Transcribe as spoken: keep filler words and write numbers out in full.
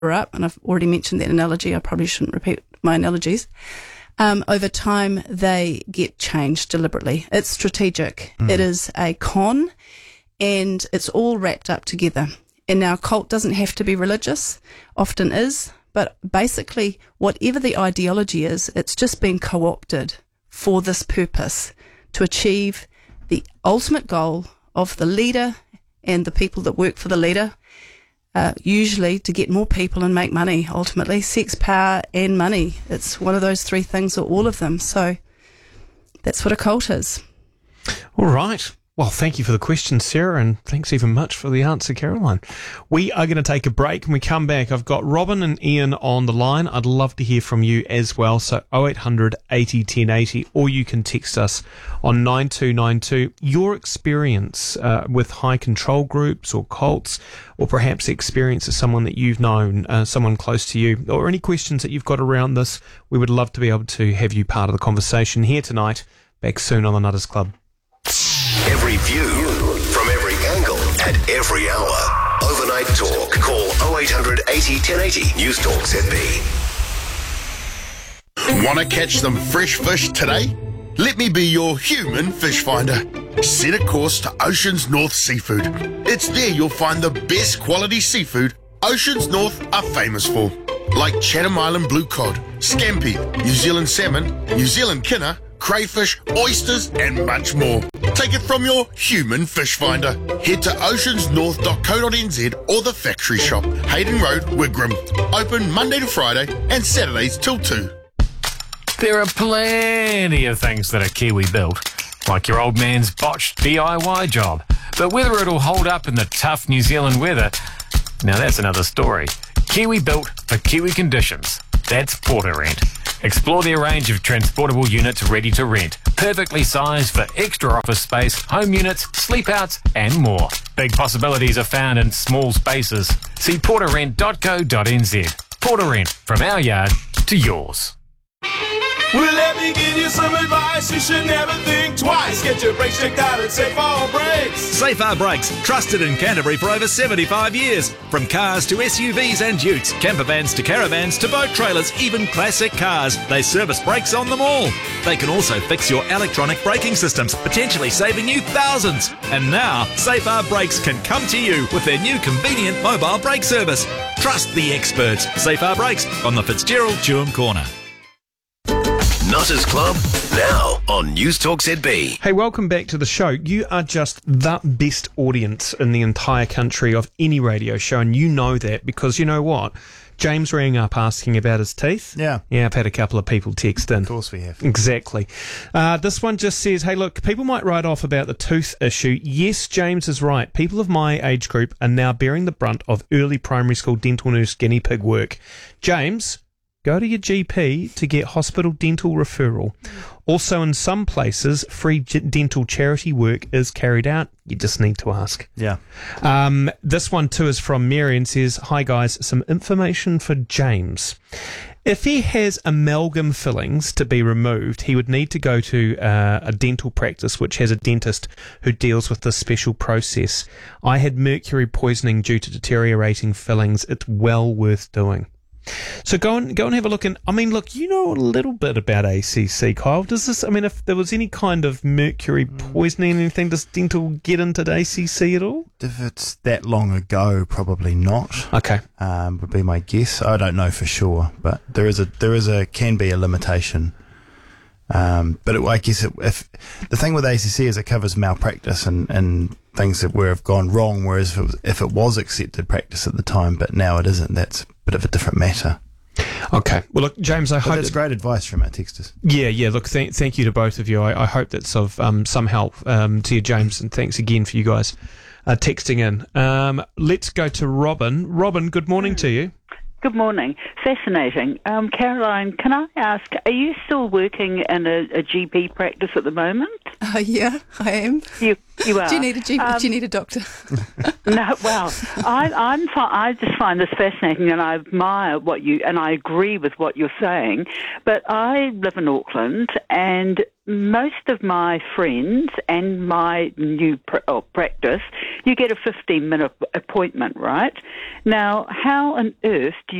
up, and I've already mentioned that analogy, I probably shouldn't repeat my analogies, um, over time they get changed deliberately. It's strategic. Mm. It is a con, and it's all wrapped up together. And now, cult doesn't have to be religious, often is, but basically whatever the ideology is, it's just been co-opted for this purpose, to achieve the ultimate goal of the leader and the people that work for the leader, uh, usually to get more people and make money, ultimately. Sex, power and money. It's one of those three things, or all of them. So that's what a cult is. All right. Well, thank you for the question, Sarah, and thanks even much for the answer, Caroline. We are going to take a break. When we come back, I've got Robin and Ian on the line. I'd love to hear from you as well. So oh eight hundred eighty ten eighty, or you can text us on nine two nine two. Your experience uh, with high control groups or cults, or perhaps experience of someone that you've known, uh, someone close to you, or any questions that you've got around this. We would love to be able to have you part of the conversation here tonight. Back soon on the Nutters Club. Every view from every angle at every hour. Overnight Talk. Call oh eight hundred eighty ten eighty. News Talk Z B. Want to catch some fresh fish today? Let me be your human fish finder. Set a course to Oceans North Seafood. It's there you'll find the best quality seafood Oceans North are famous for. Like Chatham Island blue cod, scampi, New Zealand salmon, New Zealand kinner, crayfish, oysters and much more. Take it from your human fish finder. Head to oceans north dot co dot n z or the factory shop, Hayden Road, Wigram. Open Monday to Friday and Saturdays till two. There are plenty of things that are Kiwi built, like your old man's botched D I Y job. But whether it'll hold up in the tough New Zealand weather, now that's another story. Kiwi built for Kiwi conditions. That's Porter Rent. Explore their range of transportable units ready to rent, perfectly sized for extra office space, home units, sleep outs and more. Big possibilities are found in small spaces. See porter rent dot co dot n z. Porter Rent, from our yard to yours. Well, let me give you some advice. You should never think twice. Get your brakes checked out at Safe R Brakes. Safe R Brakes, trusted in Canterbury for over seventy-five years. From cars to S U Vs and utes, camper vans to caravans to boat trailers, even classic cars, they service brakes on them all. They can also fix your electronic braking systems, potentially saving you thousands. And now, Safe R Brakes can come to you with their new convenient mobile brake service. Trust the experts. Safe R Brakes on the Fitzgerald Tuam Corner. Nutters Club, now on News Talk Z B. Hey, welcome back to the show. You are just the best audience in the entire country of any radio show, and you know that because you know what? James rang up asking about his teeth. Yeah. Yeah, I've had a couple of people text in. Of course we have. Exactly. Uh, this one just says, hey, look, people might write off about the tooth issue. Yes, James is right. People of my age group are now bearing the brunt of early primary school dental nurse guinea pig work. James, go to your G P to get hospital dental referral. Also, in some places, free g- dental charity work is carried out. You just need to ask. Yeah. Um, this one, too, is from Mary and says, hi, guys, some information for James. If he has amalgam fillings to be removed, he would need to go to uh, a dental practice which has a dentist who deals with this special process. I had mercury poisoning due to deteriorating fillings. It's well worth doing. So go and go and have a look. And I mean, look, you know a little bit about A C C, Kyle. Does this? I mean, if there was any kind of mercury poisoning, anything, does dental get into A C C at all? If it's that long ago, probably not. Okay, um, would be my guess. I don't know for sure, but there is a there is a can be a limitation. Um, but it, I guess it, if the thing with A C C is it covers malpractice and, and things that where have gone wrong, whereas if it, was, if it was accepted practice at the time, but now it isn't, that's a bit of a different matter. Okay. Well, look, James, I but hope that's that, great advice from our texters. Yeah, yeah. Look, th- thank you to both of you. I, I hope that's of um, some help um, to you, James, and thanks again for you guys uh, texting in. Um, let's go to Robin. Robin, good morning to you. Good morning. Fascinating. Um, Caroline, can I ask, are you still working in a, a G P practice at the moment? Uh, yeah, I am. You you are. Do you need a G P? Um, do you need a doctor? No, well, I, I'm fi- I just find this fascinating, and I admire what you, and I agree with what you're saying. But I live in Auckland, and most of my friends and my new pr- oh, practice, you get a fifteen minute appointment, right? Now, how on earth do you